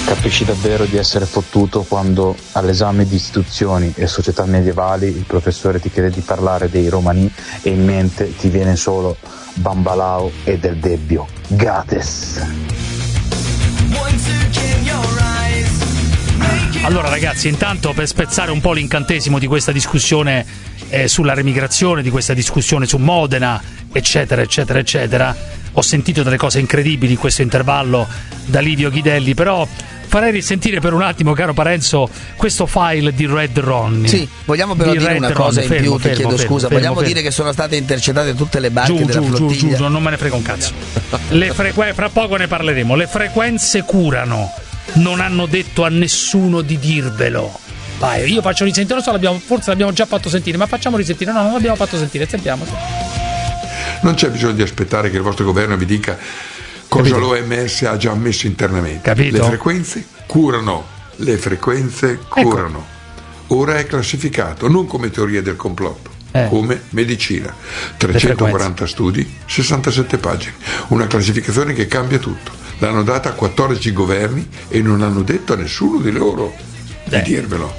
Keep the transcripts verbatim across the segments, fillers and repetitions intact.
Capisci davvero di essere fottuto quando all'esame di istituzioni e società medievali il professore ti chiede di parlare dei romani e in mente ti viene solo Bambalao e Del Debbio. Gates. Allora ragazzi, intanto per spezzare un po' l'incantesimo di questa discussione eh, sulla remigrazione, di questa discussione su Modena, eccetera, eccetera, eccetera, ho sentito delle cose incredibili in questo intervallo da Livio Ghidelli, però farei risentire per un attimo, caro Parenzo, questo file di Red Ronnie. Sì, vogliamo però di dire Red una cosa Ronnie. in più, fermo, ti fermo, chiedo fermo, scusa, fermo, vogliamo fermo. dire che sono state intercettate tutte le barche giù, della giù, flottiglia. Giù, giù, non me ne frega un cazzo. Le frequ- fra poco ne parleremo. Le frequenze curano. Non hanno detto a nessuno di dirvelo. Vai, io faccio risentire, non so, l'abbiamo, forse l'abbiamo già fatto sentire, ma facciamo risentire. No, non l'abbiamo fatto sentire, sentiamo. Non c'è bisogno di aspettare che il vostro governo vi dica cosa Capito? L'O M S ha già ammesso internamente. Capito? Le frequenze curano. Le frequenze curano. Ecco. Ora è classificato non come teoria del complotto, eh. come medicina. trecentoquaranta studi, sessantasette pagine. Una classificazione che cambia tutto. L'hanno data a quattordici governi e non hanno detto a nessuno di loro di eh. dirvelo.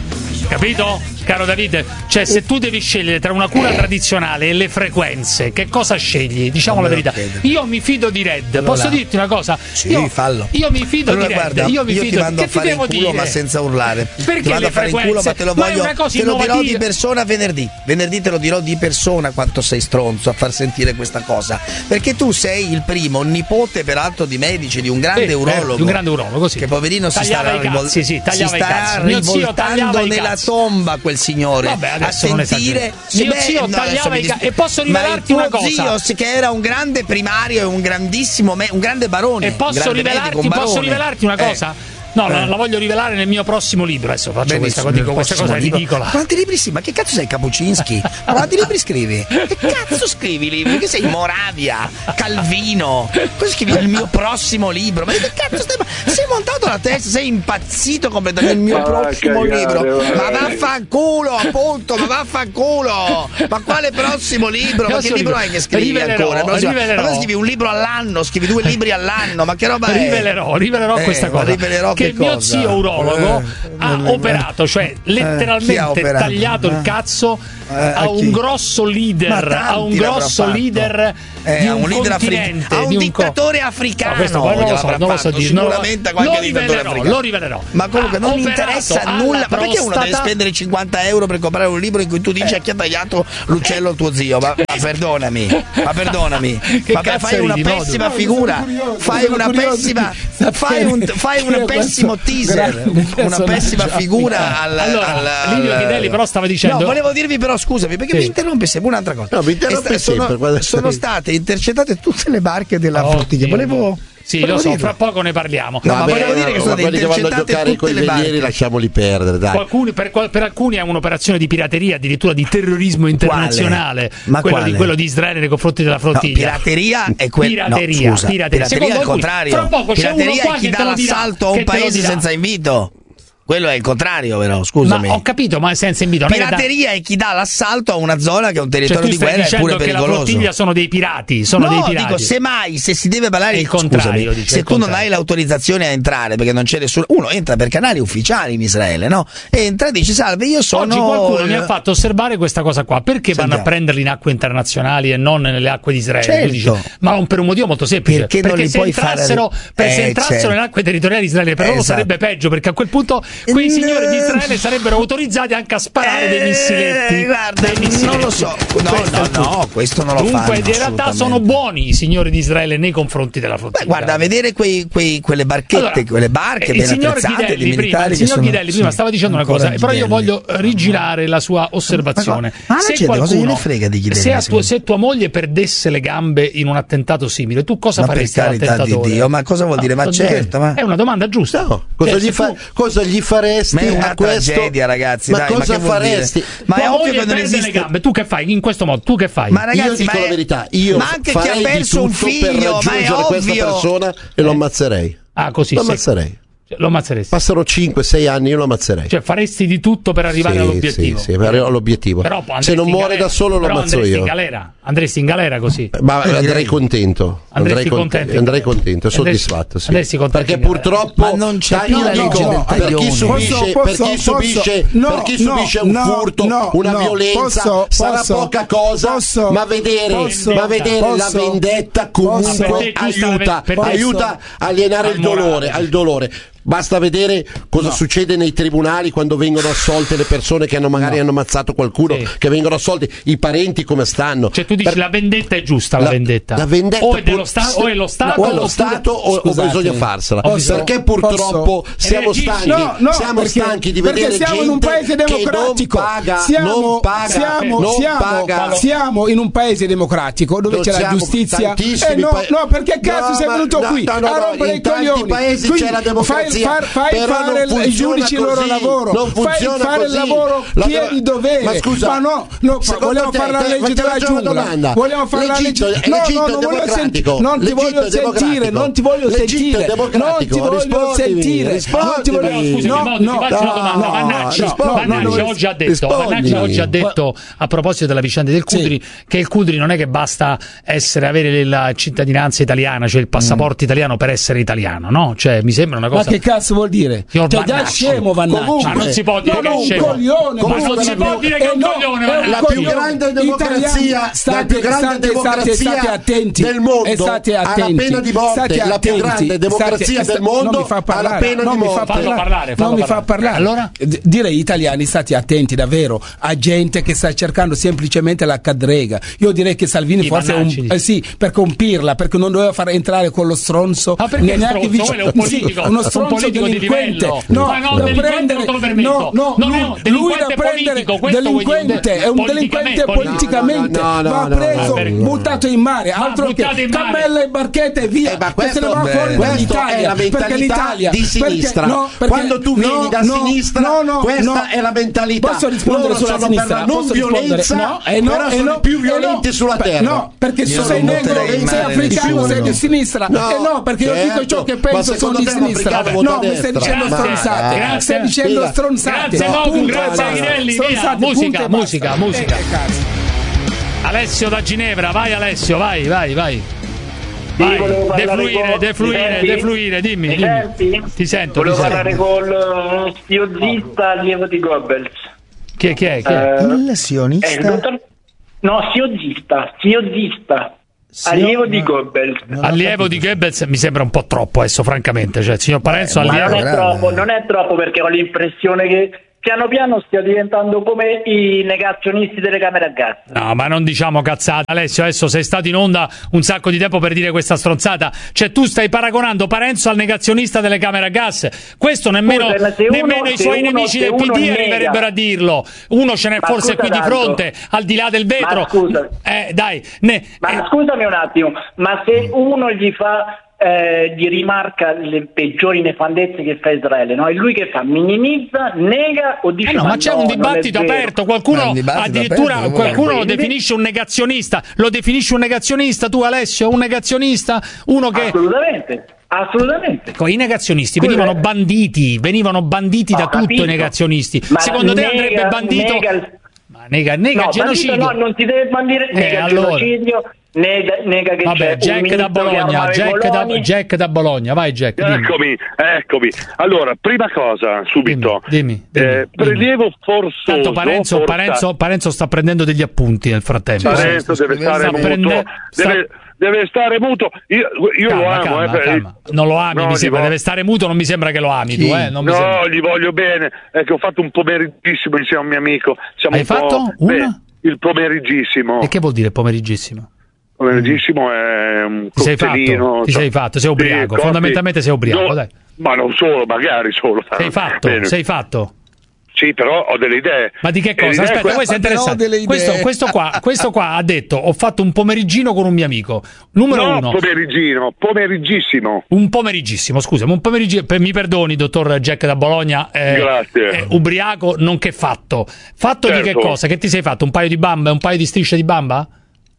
Capito? Caro Davide, cioè se tu devi scegliere tra una cura tradizionale e le frequenze, che cosa scegli? Diciamo la verità. Io mi fido di Red. Allora, posso dirti una cosa? Sì, io, fallo. Io mi fido allora, di Red. Guarda, io mi io fido ti mando che a fare ti devo in culo, dire? ma senza urlare. Perché ti mando le a fare in frequenze? culo, ma te lo Ma voglio. è una cosa te lo dirò innovativa. di persona venerdì. Venerdì te lo dirò di persona quanto sei stronzo a far sentire questa cosa. Perché tu sei il primo, nipote peraltro di medici, di un grande eh, urologo. Eh, di un grande urologo, sì. Che poverino si tagliava starà i cazzi, sì, tagliava si i starà cazzi. Mio zio tagliava i nella cazzi. tomba quel signore. Vabbè, a sentire mio zio tagliava i cazzi. E posso rivelarti una cosa. Mio zio che era un grande primario e un grandissimo me- un grande barone. E posso rivelarti, medico, posso rivelarti una cosa? Eh. No, eh. la, la voglio rivelare nel mio prossimo libro. Adesso faccio Benissimo, questa, dico, questa cosa è ridicola. Quanti libri sì? Ma che cazzo sei Kapucinski? Ma quanti libri scrivi? Che cazzo scrivi libri? Che sei Moravia, Calvino? Cosa scrivi? Il mio prossimo libro? Ma che cazzo stai? Sei montato la testa, sei impazzito completamente. Il mio prossimo libro. Ma vaffanculo, appunto, ma vaffanculo. Ma quale prossimo libro? Ma che libro hai che scrivi rivelerò, ancora? Rivelerò. Ma scrivi un libro all'anno, scrivi due libri all'anno, ma che roba è? Rivelerò, rivelerò eh, questa cosa. Rivelerò che che mio cosa? zio urologo eh, ha eh, operato, cioè letteralmente ha operato? tagliato eh. il cazzo eh, a, a un grosso leader, a un grosso leader eh, di un, un leader continente, afric- a un di un dittatore co- africano. No, questo poi non lo so, non lo so dire. Sicuramente non lo, qualche lo dittatore rivelerò, africano. lo rivelerò. Ma comunque ha non mi operato interessa alla nulla. Ma perché uno deve prostata? spendere cinquanta euro per comprare un libro in cui tu dici a chi ha tagliato l'uccello tuo zio? Ma, ma perdonami, ma perdonami. Che ma cazzo fai una ridi, pessima Modo? figura. Fai una pessima. Fai un, fai un pessimo teaser. Una pessima figura al. Allora, Livio Ghidelli però stava dicendo. No, volevo dirvi però scusami, perché sì. mi interrompe sempre un'altra cosa. No, mi interrompe sta- sempre. Sono, sono state intercettate tutte le barche della Oh, flottiglia. Dio. Volevo. Sì, volevo lo so, dirlo. fra poco ne parliamo. No, ma Vabbè, volevo dire che sono ma quelli che vanno a intercettate giocare con tutte i le velieri barche. lasciamoli perdere, dai. Qualcuno, per, qual- per alcuni è un'operazione di pirateria, addirittura di terrorismo internazionale. Ma quello, quale? di, quello di Israele nei confronti della No, flottiglia. pirateria è quella. Pirateria, no, scusa, pirateria. pirateria Secondo è il alcuni, contrario. fra poco c'è uno Pirateria qua è chi che dà te lo dirà, l'assalto a che un te lo paese dirà. senza invito. Quello è il contrario, però, scusami. Ma ho capito, ma senza invito. Non è che da- Pirateria è chi dà l'assalto a una zona che è un Cioè, territorio tu di stai guerra e dicendo pure che la pericoloso. flottiglia sono dei pirati, sono no, dei pirati. dico, semmai, se si deve ballare È il scusami, contrario, dice, se il tu non contrario. hai l'autorizzazione a entrare, perché non c'è nessuno, uno entra per canali ufficiali in Israele, no? Entra e dice, salve, io sono... Oggi qualcuno mi ha fatto osservare questa cosa qua. Perché vanno Sentiamo. a prenderli in acque internazionali e non nelle acque di Israele? Certo. Tu dici, ma per un motivo molto semplice. Perché non li se puoi entrassero, fare- per- se Eh, entrassero certo. nelle acque territoriali di Israele, per loro Esatto. sarebbe peggio, perché a quel punto quei No. signori di Israele sarebbero autorizzati anche a sparare dei missiletti. Eh, guarda, dei missiletti. non lo so. No, Questo è no, il punto. no, questo non lo Dunque, fanno, in realtà assolutamente. sono buoni i signori di Israele nei confronti della flottiglia. Beh, guarda, a vedere quei, quei, quelle barchette, Allora, quelle barche eh, il ben signor attrezzate Ghidelli di prima, militari il che signor sono, Ghidelli prima sì, stava dicendo una ancora cosa, però io Ghidelli. voglio rigirare la sua osservazione. Ma- ma la se gente cosa qualcuno, gliene frega di Ghidelli, se, a secondo tua, se tua moglie perdesse le gambe in un attentato simile, tu cosa Ma per faresti carità di all'attentatore? Dio, ma cosa vuol dire? Ma sto certo, dicendo, ma- è una domanda giusta. No, cosa, Cioè, gli se fa- tu- cosa gli faresti Ma è una a questo? tragedia, ragazzi, Ma dai, ma cosa che vuol dire? faresti? Ma tua è ovvio moglie che non perde esiste. le gambe, tu che fai in questo modo? Tu che fai? Ma ragazzi, io dico ma la è- verità, io ma anche chi ha farei di perso un tutto figlio, per ma è raggiungere questa ovvio. persona e lo ammazzerei. ah, così Lo sì. ammazzerei. Lo ammazzeresti? Passano cinque sei anni, io lo ammazzerei. Cioè faresti di tutto per arrivare sì, all'obiettivo? Sì, sì, per arrivare all'obiettivo. Però se non muore galera, da solo lo ammazzo andresti io. In galera. Andresti in galera così? Ma andrei contento. Andrei contento, andrei contento, soddisfatto. Sì. Andresti contento. Perché purtroppo ma non c'è più la legge no, del per chi subisce, posso, per chi posso, subisce, no, per chi subisce no, un no, furto, no, una no, violenza, posso, sarà posso, poca cosa, posso, ma vedere, posso, ma vedere posso, la vendetta comunque posso, aiuta, posso, aiuta a alienare il dolore, al dolore. Basta vedere cosa no. succede nei tribunali quando vengono assolte le persone che hanno magari no. hanno ammazzato qualcuno, sì. che vengono assolti, i parenti come stanno. Cioè tu dici per... la vendetta è giusta, la, la vendetta. La vendetta o è dello sta- o è lo Stato no, o è lo Stato o, o bisogna farsela. Posso, perché purtroppo posso, siamo stanchi, no, no, siamo perché, stanchi di vedere siamo gente in un paese democratico. Che non paga, siamo, non paga, siamo, non siamo, paga. siamo in un paese democratico dove non c'è la giustizia. Eh no, pa- no, perché cazzo sei venuto qui a rompere i coglioni? In tanti paesi c'è la democrazia. Fai fare i giudici il loro lavoro, non fai fare il lavoro chi è di dovere. Ma scusa, ma no, no vogliamo fare la legge della giungla, vogliamo fare la legge. No, no, non voglio sentire, non ti voglio sentire, non ti voglio sentire, non ti voglio sentire, non ti voglio. No, no, no, Vannacci oggi ha detto, Vannacci oggi ha detto a proposito della vicenda del Cudri che il Cudri non è che basta essere avere la cittadinanza italiana, cioè il passaporto italiano per essere italiano, no? Cioè mi sembra una cosa. Ma che cazzo vuol dire? Cioè già scemo Vannacci. Ma non si può dire che è scemo. Ma non si può dire che è un coglione. La più grande democrazia, la più grande democrazia del mondo ha la pena di morte. La più grande democrazia del mondo ha la pena di morte. Non mi fa parlare. Allora dire agli italiani state attenti davvero a gente che sta cercando semplicemente la cadrega. Io direi che Salvini I forse è un eh, sì, per compirla, perché non doveva far entrare quello stronzo. Ma perché neanche vicino, un politico, sì, uno stronzo un delinquente. No, ma no, da prendere, non te lo permetto. No, no, non è un lui da prendere politico, delinquente, è un delinquente politicamente, no, no, va no, preso, no, buttato in mare, altro che cammella e barchetta e via, eh, ma che se ne va beh, fuori dall'Italia, perché l'Italia di sinistra, no, perché, quando tu vieni no, da no, sinistra, no, no, questa no. è la mentalità. Posso rispondere Loro sulla sono sinistra? per la non Posso violenza, no, eh no, però eh sono no, più violenti eh no, sulla terra. No, perché Io se sei negro, sei sei africano, sei di sinistra. No, eh no, perché certo, io dico ciò che penso, sono di sinistra. No, mi stai dicendo stronzate. Stai dicendo stronzate. Grazie Mogu, grazie Agnelli. Musica, musica, musica. Alessio da Ginevra, vai Alessio, vai, vai, vai. Vai, defluire, defluire, defluire, dimmi, mi dimmi. Senti? Ti sento, Volevo ti parlare sento. con uno stiozista allievo di Goebbels. Chi è, chi è? Chi è? Eh, il sionista? È il dottor... No, stiozista, stiozista. Sio... Allievo no, di Goebbels. Allievo di Goebbels mi sembra un po' troppo adesso, francamente. Cioè, signor Parenzo, Ma allievo... non è troppo, non è troppo perché ho l'impressione che piano piano stia diventando come i negazionisti delle camere a gas. No, ma non diciamo cazzate. Alessio, adesso sei stato in onda un sacco di tempo per dire questa stronzata. Cioè tu stai paragonando Parenzo al negazionista delle camere a gas. Questo nemmeno, Scusa, nemmeno uno, i suoi uno, nemici del P D arriverebbero a dirlo. Uno ce n'è ma forse qui tanto. di fronte, al di là del vetro. Ma scusa. Eh, dai. Ne, ma eh. scusami un attimo, ma se uno gli fa... Eh, gli rimarca le peggiori nefandezze che fa Israele, no? E lui che fa? Minimizza, nega o dice eh no, ma, ma c'è no, un dibattito aperto, qualcuno addirittura aperto, qualcuno lo quindi... definisce un negazionista. Lo definisci un negazionista tu, Alessio? Un negazionista? Uno che assolutamente Assolutamente. Ecco, i negazionisti Scusa, venivano banditi, venivano banditi da tutto capito. I negazionisti. Ma secondo nega, te andrebbe bandito? Nega il... Ma nega, nega no, genocidio. Bandito, no, non si deve bandire, eh, nega allora. il genocidio. Nega, nega che Vabbè, c'è Jack un da Bologna, Jack da, Jack da Bologna, vai Jack. Dimmi. Eccomi, eccomi. Allora, prima cosa, subito. Dimmi, dimmi, dimmi, eh, prelievo forzoso. Tanto Parenzo, porta... Parenzo, Parenzo sta prendendo degli appunti nel frattempo. Parenzo sì, deve stare muto. Prende... Deve... Deve stare muto, io, io calma, lo amo, calma, eh, per... calma. Non lo ami, no, mi sembra, vo... deve stare muto, non mi sembra che lo ami sì. tu, eh? Non mi no, sembra. Gli voglio bene, è che ho fatto un pomeriggissimo insieme a un mio amico. Siamo Hai un fatto? Po... Una? Beh, il pomeriggissimo. E che vuol dire pomeriggissimo? Pomeriggissimo è un Ti sei fatto? Ti sei fatto? Sei ubriaco, sì, fondamentalmente sei ubriaco, no, dai. Ma non solo, magari solo. Sei fatto, bene. sei fatto. Sì, però ho delle idee. Ma di che cosa? Aspetta, que- questo è interessante. Questo, questo, qua, questo qua ha detto: ho fatto un pomeriggino con un mio amico. Numero no, uno. Pomeriggino, pomeriggissimo. Un pomeriggissimo, scusa, un pomeriggino. Mi perdoni, dottor Jack da Bologna. Eh, Grazie. Eh, ubriaco, nonché fatto. Fatto certo. Di che cosa? Che ti sei fatto? Un paio di bamba? Un paio di strisce di bamba?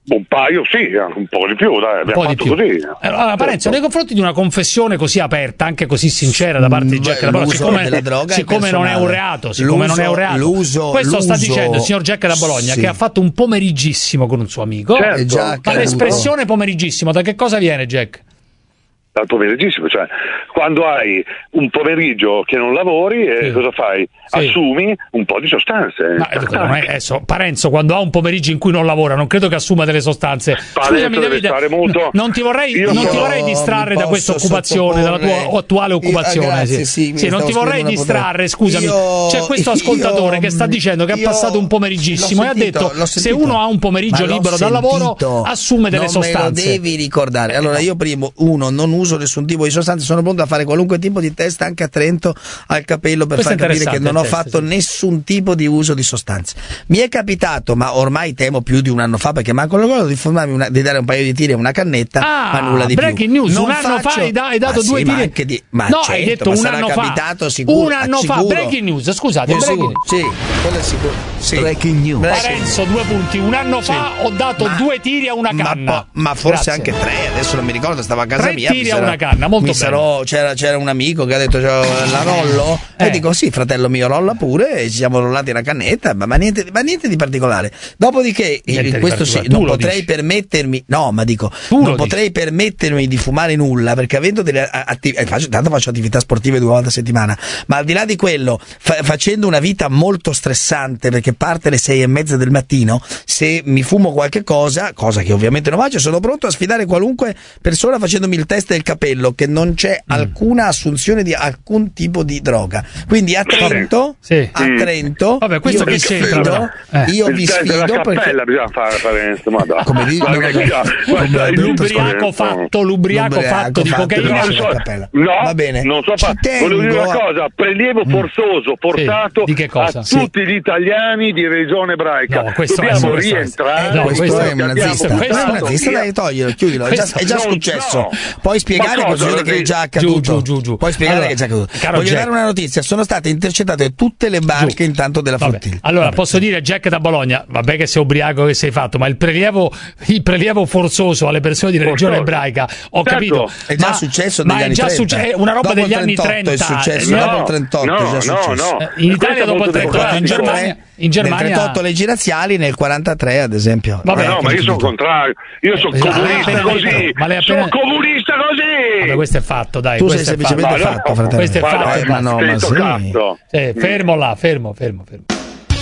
Un paio, sì, un po' di più, dai, abbiamo fatto così. Allora, Parenzo, certo. Nei confronti di una confessione così aperta, anche così sincera da parte di Jack da Bologna, siccome, siccome non è un reato, siccome l'uso, non è un reato, l'uso, questo l'uso, sta dicendo il signor Jack da Bologna, sì. che ha fatto un pomeriggissimo con un suo amico. Certo. Ma l'espressione pomeriggissimo, da che cosa viene, Jack? Dal pomeriggissimo, cioè quando hai un pomeriggio che non lavori e sì. cosa fai? Sì. Assumi un po' di sostanze. Ma, non è, adesso, Parenzo quando ha un pomeriggio in cui non lavora non credo che assuma delle sostanze. Scusami Davide, molto... non ti vorrei, non so, ti vorrei distrarre da questa occupazione, dalla tua attuale occupazione. Io, ah, grazie, sì. Sì, sì, non ti vorrei distrarre, poter... scusami. Io... C'è questo ascoltatore io... che sta dicendo che io... ha passato un pomeriggissimo e ha detto se uno ha un pomeriggio libero dal lavoro assume delle non sostanze. Me lo devi ricordare. Allora io primo, uno, non uso nessun tipo di sostanze, sono pronto a fare qualunque tipo di test anche a Trento al capello per far capire che non ho test, fatto sì. nessun tipo di uso di sostanze. Mi è capitato, ma ormai temo più di un anno fa perché manco lo di fumarmi una, di dare un paio di tiri a una cannetta, ah, ma nulla di breaking più. News, non un anno faccio... fa hai, da, hai dato ma due sì, tiri ma anche di... ma no, certo, hai detto ma un sarà anno capitato fa sicuro, un anno fa sicuro. breaking news, scusate, oh, breaking sì, sì, quello è sicuro. Sì. Breaking news. Parenzo, due punti. Un anno sì. fa ho dato ma, due tiri a una canna. Ma, ma forse Grazie. anche tre, adesso non mi ricordo, stavo a casa tre mia. Tre tiri a una canna, molto mi bene. Sarò, c'era, c'era un amico che ha detto cioè, la rollo eh. e dico sì, fratello mio rolla pure e ci siamo rollati una cannetta, ma, ma, niente, ma niente di particolare. Dopodiché, niente questo di sì, non potrei dici. permettermi, no, ma dico, tu non potrei dici. permettermi di fumare nulla perché avendo delle attività, faccio, tanto faccio attività sportive due volte a settimana, ma al di là di quello, fa, facendo una vita molto stressante perché parte alle sei e mezza del mattino, se mi fumo qualche cosa, cosa che ovviamente non faccio, sono pronto a sfidare qualunque persona facendomi il test del capello, che non c'è mm. alcuna assunzione di alcun tipo di droga. Quindi a Trento, sì. a Trento, vabbè, questo io vi sfido, eh. io vi sfido perché cappella bisogna fare, fare ma come di, no, no, l'ubriaco fatto, l'ubriaco fatto di cocaina. No, va bene. Non so fare. Volevo dire una cosa, prelievo forzoso portato sì. di che cosa? a tutti gli italiani di religione ebraica. No, questo dobbiamo è rientrare. Eh, no, questo, questo è un nazista. Questo è un nazista, dai, toglielo, chiudilo. È già, è già successo. No. Puoi spiegare cosa, che è già accaduto. Giù, giù, giù. Puoi spiegare allora, che è già accaduto. Voglio Jack. dare una notizia. Sono state intercettate tutte le barche giù. intanto della flottiglia. Allora, vabbè. posso dire, Jack da Bologna, vabbè che sei ubriaco che sei fatto, ma il prelievo, il prelievo forzoso alle persone di religione ebraica, ho certo. capito. È già ma, successo negli ma anni è già trenta. Succe- è una roba dopo degli anni trenta. È successo, no, dopo il trentotto no, è già successo. No, no. In Italia dopo il trentotto, in Germania, in Germania nel trentotto leggi razziali, nel quarantatré ad esempio. Vabbè, no, ma io sono contrario. Io sono comunista così. Sono comunista così. Vabbè, questo è fatto, dai. Tu sei semplicemente fatto, fratello. Questo è fatto. Ma no, ma sì. Fermo là, fermo, fermo, fermo.